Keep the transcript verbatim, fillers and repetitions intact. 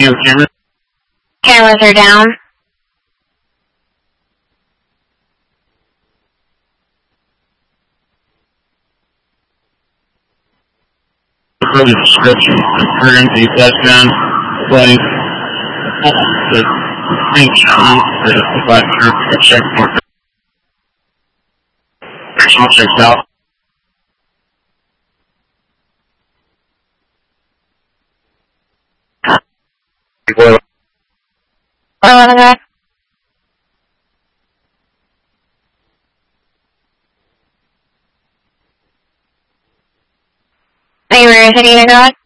You have cameras? Cameras are down. For the description, current the touchdown play. The pink strong, the black shirt, check for personal checks out. Boy. Uh, are you ready to go?